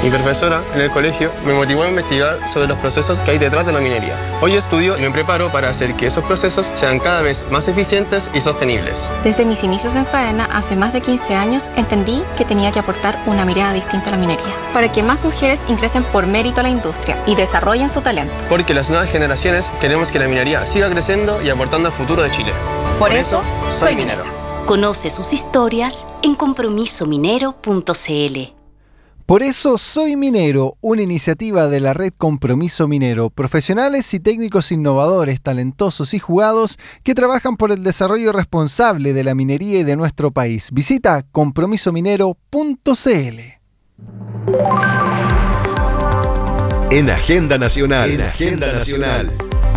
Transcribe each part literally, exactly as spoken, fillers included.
Mi profesora en el colegio me motivó a investigar sobre los procesos que hay detrás de la minería. Hoy estudio y me preparo para hacer que esos procesos sean cada vez más eficientes y sostenibles. Desde mis inicios en Faena, hace más de quince años, entendí que tenía que aportar una mirada distinta a la minería, para que más mujeres ingresen por mérito a la industria y desarrollen su talento. Porque las nuevas generaciones queremos que la minería siga creciendo y aportando al futuro de Chile. Por, por eso, eso, soy minera. Conoce sus historias en compromiso minero punto c l. Por eso soy minero, una iniciativa de la red Compromiso Minero, profesionales y técnicos innovadores, talentosos y jugados que trabajan por el desarrollo responsable de la minería y de nuestro país. Visita compromiso minero punto c l. En Agenda Nacional. En Agenda Nacional.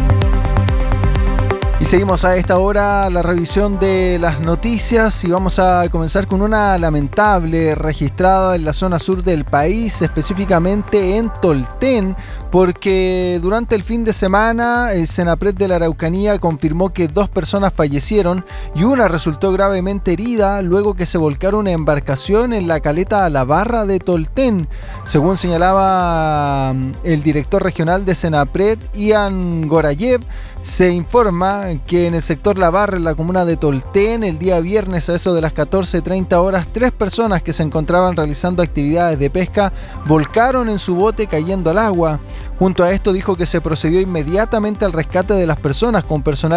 Y seguimos a esta hora la revisión de las noticias y vamos a comenzar con una lamentable registrada en la zona sur del país, específicamente en Tolten, porque durante el fin de semana el Senapred de la Araucanía confirmó que dos personas fallecieron y una resultó gravemente herida luego que se volcara una embarcación en la caleta La Barra de Tolten. Según señalaba el director regional de Senapred, Ian Gorayev, se informa que en el sector La Barra, en la comuna de Tolten, el día viernes a eso de las catorce treinta horas, tres personas que se encontraban realizando actividades de pesca volcaron en su bote cayendo al agua. Junto a esto dijo que se procedió inmediatamente al rescate de las personas con personal